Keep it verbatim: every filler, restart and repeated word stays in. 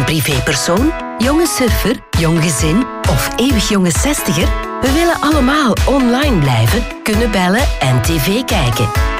privépersoon, jonge surfer, jong gezin of eeuwig jonge zestiger? We willen allemaal online blijven, kunnen bellen en tv kijken.